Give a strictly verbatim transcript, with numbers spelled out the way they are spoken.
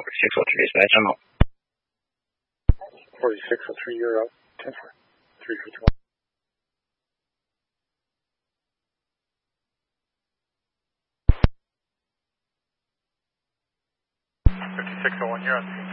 forty-six oh three, dispatch, I'm out. forty-six oh three, you're out. ten four, three fifty-one. fifty-six oh one, you're on.